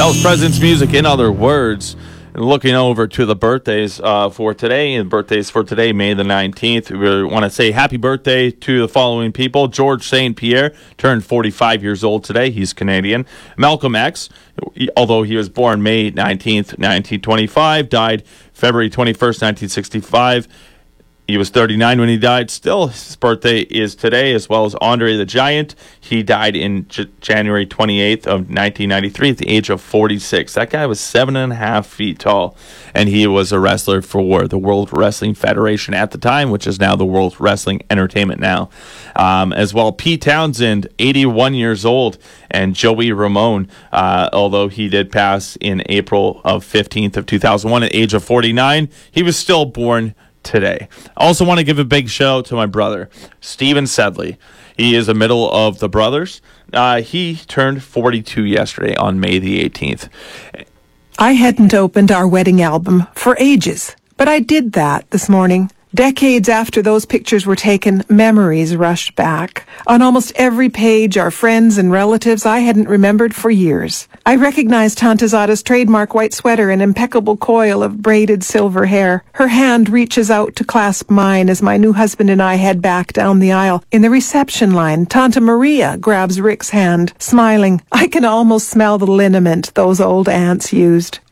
That was President's Music, in other words. And looking over to the birthdays for today, and birthdays for today, May the 19th, we want to say happy birthday to the following people. George St. Pierre turned 45 years old today. He's Canadian. Malcolm X, although he was born May 19th, 1925, died February 21st, 1965. He was 39 when he died. Still, his birthday is today, as well as Andre the Giant. He died in January 28th of 1993 at the age of 46. That guy was 7.5 feet tall, and he was a wrestler for the World Wrestling Federation at the time, which is now the World Wrestling Entertainment now. As well, Pete Townsend, 81 years old, and Joey Ramone, although he did pass in April of 15th of 2001 at the age of 49, he was still born today. I also want to give a big shout out to my brother, Steven Sedley. He is the middle of the brothers. He turned 42 yesterday on May the 18th. I hadn't opened our wedding album for ages, but I did that this morning. Decades after those pictures were taken, memories rushed back. On almost every page are friends and relatives I hadn't remembered for years. I recognized Tante Zada's trademark white sweater and impeccable coil of braided silver hair. Her hand reaches out to clasp mine as my new husband and I head back down the aisle. In the reception line, Tante Maria grabs Rick's hand, smiling. I can almost smell the liniment those old aunts used.